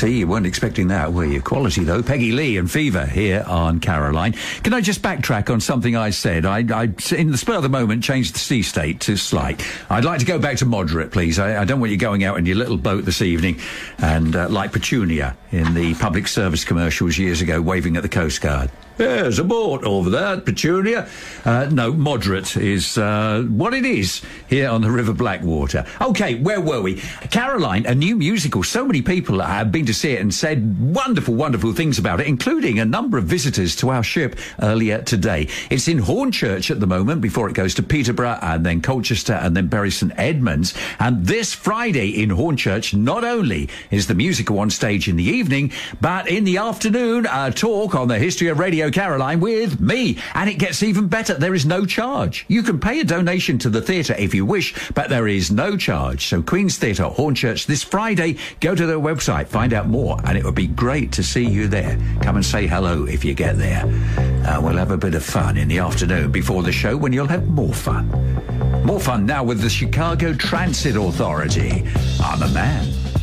See, you weren't expecting that, were you? Quality, though. Peggy Lee and Fever here on Caroline. Can I just backtrack on something I said? I in the spur of the moment, changed the sea state to slight. I'd like to go back to moderate, please. I don't want you going out in your little boat this evening and, like Petunia in the public service commercials years ago, waving at the Coast Guard. There's a boat over there, Petunia. No, moderate is what it is here on the River Blackwater. OK, where were we? Caroline, a new musical. So many people have been to see it and said wonderful, wonderful things about it, including a number of visitors to our ship earlier today. It's in Hornchurch at the moment before it goes to Peterborough and then Colchester and then Bury St Edmunds. And this Friday in Hornchurch, not only is the musical on stage in the evening, but in the afternoon, a talk on the history of Radio Caroline with me. And it gets even better. There is no charge. You can pay a donation to the theatre if you wish, but there is no charge. So Queen's Theatre, Hornchurch, this Friday. Go to their website, find out more, and it would be great to see you there. Come and say hello if you get there. We'll have a bit of fun in the afternoon before the show when you'll have more fun. More fun now with the Chicago Transit Authority. I'm a man.